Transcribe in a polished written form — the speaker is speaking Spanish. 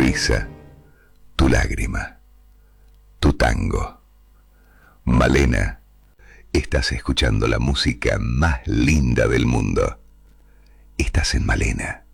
risa, tu lágrima, tu tango. Malena, estás escuchando la música más linda del mundo. Estás en Malena.